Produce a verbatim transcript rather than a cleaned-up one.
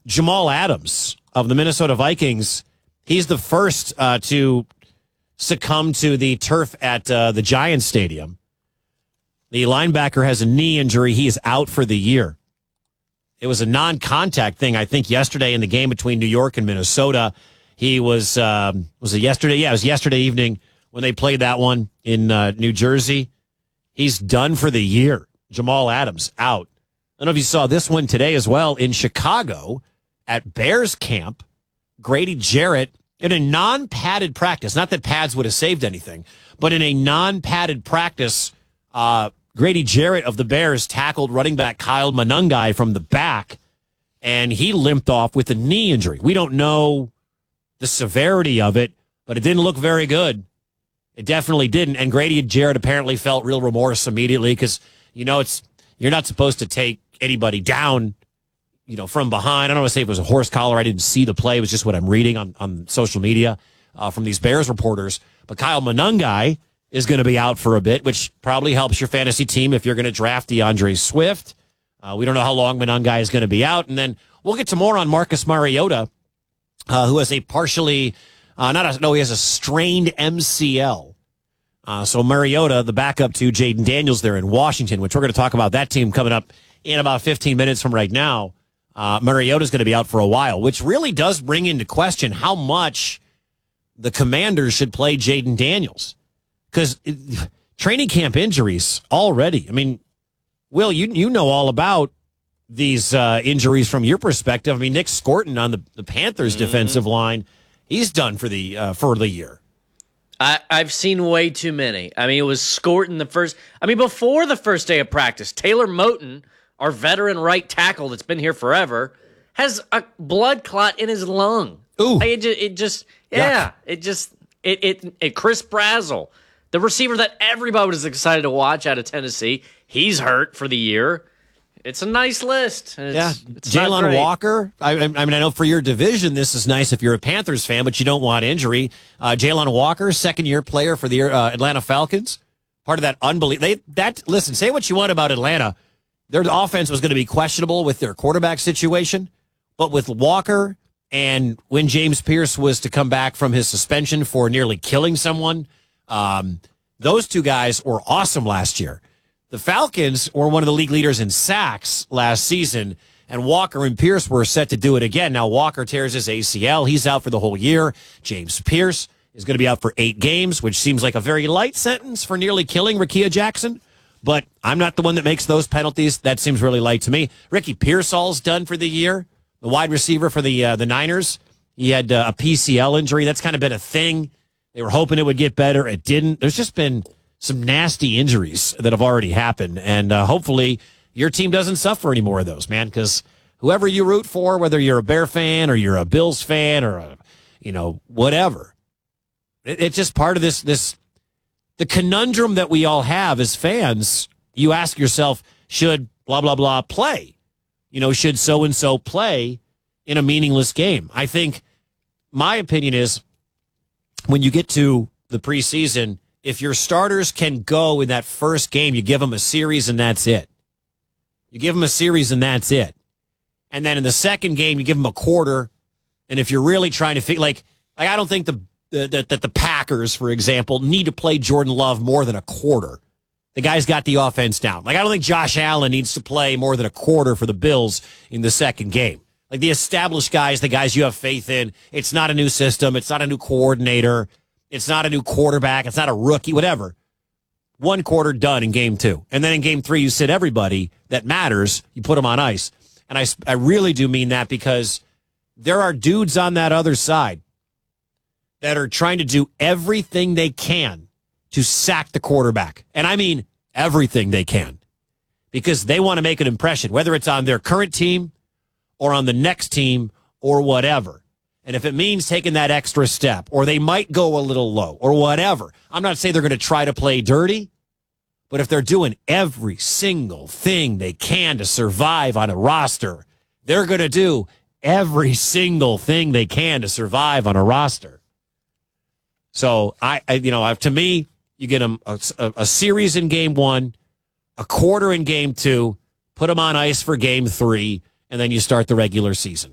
Jamal Adams of the Minnesota Vikings, he's the first uh, to succumb to the turf at uh, the Giants Stadium. The linebacker has a knee injury. He is out for the year. It was a non-contact thing, I think, yesterday in the game between New York and Minnesota. He was, um, was it yesterday? Yeah, it was yesterday evening when they played that one in uh, New Jersey. He's done for the year. Jamal Adams out. I don't know if you saw this one today as well in Chicago at Bears camp. Grady Jarrett in a non-padded practice. Not that pads would have saved anything, but in a non-padded practice, uh, Grady Jarrett of the Bears tackled running back Kyle Monangai from the back, and he limped off with a knee injury. We don't know the severity of it, but it didn't look very good. It definitely didn't. And Grady Jarrett apparently felt real remorse immediately because, you know, it's you're not supposed to take anybody down, you know, from behind. I don't want to say if it was a horse collar. I didn't see the play. It was just what I'm reading on, on social media uh, from these Bears reporters. But Kyle Monangai is going to be out for a bit, which probably helps your fantasy team if you're going to draft DeAndre Swift. Uh, we don't know how long Monangai is going to be out. And then we'll get to more on Marcus Mariota, uh, who has a partially, uh, not a, no, he has a strained M C L. Uh, so Mariota, the backup to Jaden Daniels there in Washington, which we're going to talk about that team coming up in about fifteen minutes from right now. Uh, Mariota's going to be out for a while, which really does bring into question how much the Commanders should play Jaden Daniels. Because training camp injuries already. I mean, Will, you you know all about these uh, injuries from your perspective. I mean, Nick Scorton on the, the Panthers mm-hmm. defensive line, he's done for the uh, for the year. I, I've seen way too many. I mean, it was Scorton the first. I mean, before the first day of practice, Taylor Moton, our veteran right tackle that's been here forever, has a blood clot in his lung. Ooh, it just, it just yeah, Yuck. it just it it, it Chris Brazzell. The receiver that everybody was excited to watch out of Tennessee, he's hurt for the year. It's a nice list. It's, yeah, it's Jalen Walker. I, I mean, I know for your division, this is nice if you're a Panthers fan, but you don't want injury. Uh, Jalen Walker, second-year player for the uh, Atlanta Falcons. Part of that unbelievable. That listen, say what you want about Atlanta. Their offense was going to be questionable with their quarterback situation, but with Walker and when James Pierce was to come back from his suspension for nearly killing someone. Um, those two guys were awesome last year. The Falcons were one of the league leaders in sacks last season, and Walker and Pierce were set to do it again. Now Walker tears his A C L. He's out for the whole year. James Pierce is going to be out for eight games, which seems like a very light sentence for nearly killing Rickea Jackson, but I'm not the one that makes those penalties. That seems really light to me. Ricky Pearsall's done for the year, the wide receiver for the uh, the Niners. He had uh, a P C L injury. That's kind of been a thing. They were hoping it would get better. It didn't. There's just been some nasty injuries that have already happened. And uh, hopefully your team doesn't suffer any more of those, man, because whoever you root for, whether you're a Bear fan or you're a Bills fan or, a, you know, whatever, it, it's just part of this, this, the conundrum that we all have as fans. You ask yourself, should blah, blah, blah play? You know, should so-and-so play in a meaningless game? I think my opinion is, when you get to the preseason, if your starters can go in that first game, you give them a series and that's it. You give them a series and that's it. And then in the second game, you give them a quarter. And if you're really trying to figure, like, like I don't think the that the, the Packers, for example, need to play Jordan Love more than a quarter. The guy's got the offense down. Like, I don't think Josh Allen needs to play more than a quarter for the Bills in the second game. Like the established guys, the guys you have faith in, it's not a new system. It's not a new coordinator. It's not a new quarterback. It's not a rookie, whatever. One quarter done in game two. And then in game three, you sit everybody that matters. You put them on ice. And I, I really do mean that because there are dudes on that other side that are trying to do everything they can to sack the quarterback. And I mean everything they can because they want to make an impression, whether it's on their current team or on the next team or whatever. And if it means taking that extra step, or they might go a little low, or whatever. I'm not saying they're going to try to play dirty, but if they're doing every single thing they can to survive on a roster, they're going to do every single thing they can to survive on a roster. So, I, I you know, to me, you get them a, a, a series in game one, a quarter in game two, put them on ice for game three, and then you start the regular season.